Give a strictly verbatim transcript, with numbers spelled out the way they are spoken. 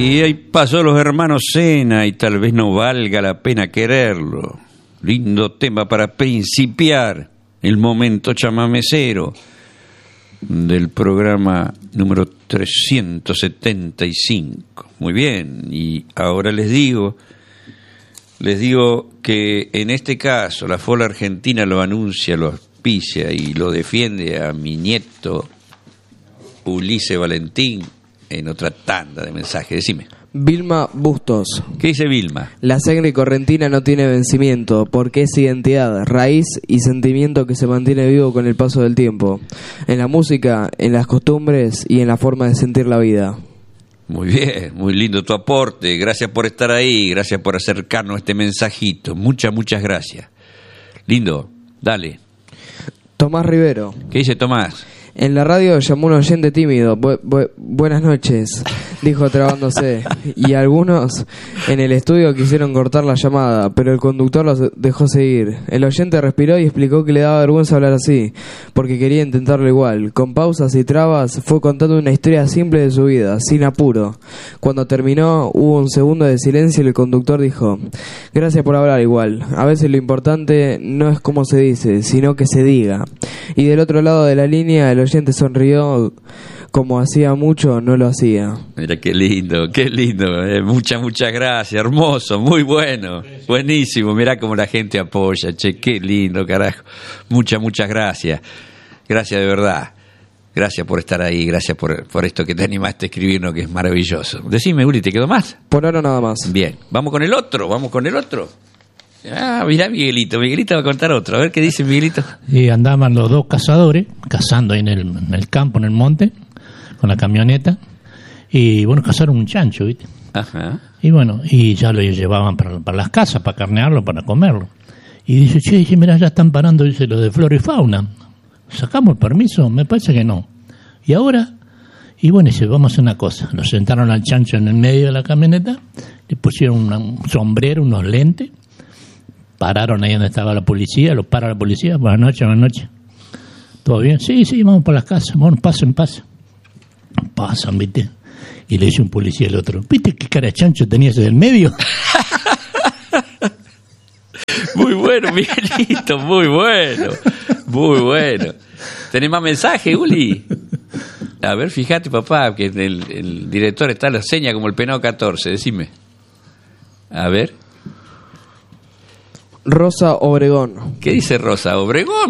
Y ahí pasó los hermanos Sena y tal vez no valga la pena quererlo. Lindo tema para principiar el momento chamamecero del programa número trescientos setenta y cinco. Muy bien, y ahora les digo, les digo que en este caso la F O L Argentina lo anuncia, lo auspicia y lo defiende a mi nieto Ulises Valentín en otra tanda de mensajes. Decime. Vilma Bustos. ¿Qué dice Vilma? La sangre correntina no tiene vencimiento, porque es identidad, raíz y sentimiento que se mantiene vivo con el paso del tiempo. En la música, en las costumbres y en la forma de sentir la vida. Muy bien, muy lindo tu aporte. Gracias por estar ahí, gracias por acercarnos a este mensajito. Muchas, muchas gracias. Lindo, dale. Tomás Rivero. ¿Qué dice Tomás? En la radio llamó un oyente tímido. Bu- bu- buenas noches, dijo trabándose. Y algunos en el estudio quisieron cortar la llamada, pero el conductor los dejó seguir. El oyente respiró y explicó que le daba vergüenza hablar así, porque quería intentarlo igual. Con pausas y trabas fue contando una historia simple de su vida, sin apuro. Cuando terminó hubo un segundo de silencio y el conductor dijo: gracias por hablar igual. A veces lo importante no es cómo se dice, sino que se diga. Y del otro lado de la línea el oyente sonrió como hacía mucho no lo hacía. Mira qué lindo, qué lindo. Eh, muchas, muchas gracias. Hermoso, muy bueno. Buenísimo. Mirá cómo la gente apoya. Che, qué lindo, carajo. Muchas, muchas gracias. Gracias de verdad. Gracias por estar ahí. Gracias por, por esto que te animaste a escribirnos, que es maravilloso. Decime, Uli, ¿te quedó más? Por ahora nada más. Bien. Vamos con el otro. Vamos con el otro. Ah, mirá Miguelito, Miguelito va a contar otro. A ver qué dice Miguelito. Y andaban los dos cazadores, cazando ahí en el, en el campo, en el monte, con la camioneta, y bueno, cazaron un chancho, ¿viste? Ajá. Y bueno, y ya lo llevaban para, para las casas, para carnearlo, para comerlo. Y dice, che, dice, mirá, ya están parando, dice, lo de flora y fauna. ¿Sacamos el permiso? Me parece que no. Y ahora, y bueno, dice, vamos a hacer una cosa. Lo sentaron al chancho en el medio de la camioneta, le pusieron una, un sombrero, unos lentes, pararon ahí donde estaba la policía, los para la policía, buenas noches, buenas noches. ¿Todo bien? Sí, sí, vamos por las casas. Bueno, pasen, pasen. Pasan, ¿viste? Y le dice un policía al otro, ¿viste qué cara de chancho tenías en el medio? Muy bueno, Miguelito, muy bueno. Muy bueno. ¿Tenés más mensajes, Uli? A ver, fíjate, papá, que el, el director está a la seña como el penado catorce, decime. A ver. Rosa Obregón. ¿Qué dice Rosa Obregón?